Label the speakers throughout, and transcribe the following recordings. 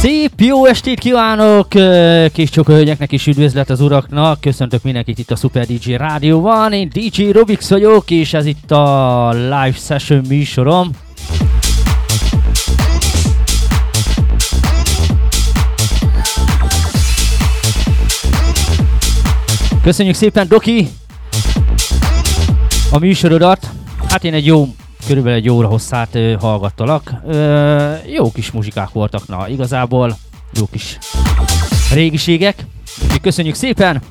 Speaker 1: Szép jó estét kívánok! Kis csóka hölgyeknek is üdvözlet az uraknak. Köszöntök mindenkit itt a Super DJ Rádióban. Én DJ Robix vagyok, és ez itt a Live Session műsorom. Köszönjük szépen, Doki, a műsorodat. Hát én körülbelül egy óra hosszát hallgattalak. Jó kis muzsikák voltak, na igazából jó kis régiségek. Úgyhogy köszönjük szépen!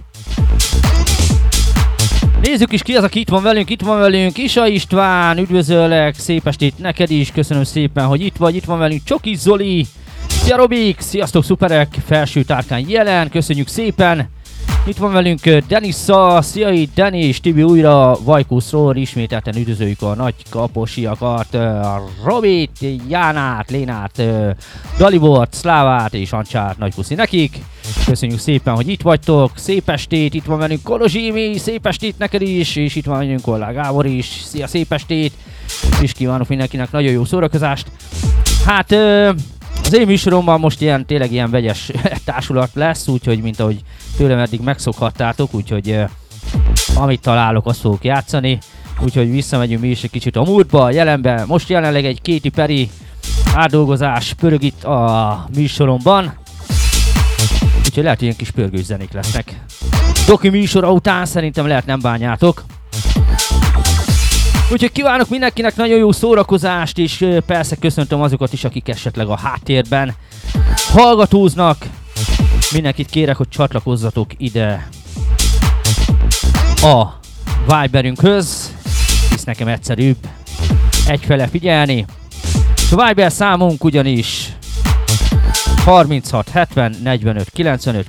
Speaker 1: Nézzük is ki az, aki itt van velünk, Isa István, üdvözöllek, szép estét neked is, köszönöm szépen, hogy itt van velünk Csoki Zoli, szia Robik, sziasztok szuperek, felső tárkán jelen, köszönjük szépen! Itt van velünk Denissa, szia itt Dani és Tibi újra, Vajkuszról ismételten üdvözöljük a nagy kaposiakat, Robit, Jánát, Lénát, Dalibort, Szlávát és Ancsát, nagy puszi nekik. Köszönjük szépen, hogy itt vagytok, szép estét, itt van velünk Kolozsimi, szép estét neked is, és itt van velünk Kollá Gábor is, szia szép estét, és kívánok mindenkinek nagyon jó szórakozást. Hát az én műsoromban most tényleg ilyen vegyes társulat lesz, úgyhogy mint ahogy tőlem eddig megszokhattátok, úgyhogy amit találok, azt fogok játszani. Úgyhogy visszamegyünk mi is egy kicsit a múltba, a jelenbe. Most jelenleg egy Katy Perry átdolgozás pörög itt a műsoromban. Úgyhogy lehet, hogy ilyen kis pörgős zenék lesznek. Doki műsora után szerintem lehet nem bánjátok. Úgyhogy kívánok mindenkinek nagyon jó szórakozást, és persze köszöntöm azokat is, akik esetleg a háttérben hallgatóznak. Mindenkit kérek, hogy csatlakozzatok ide a Viberünkhöz, hisz nekem egyszerűbb egyfele figyelni. A Viber számunk ugyanis 36 70 45 95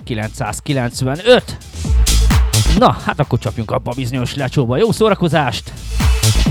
Speaker 1: 995. Na, hát akkor csapjunk abba a bizonyos lecsóba. Jó szórakozást!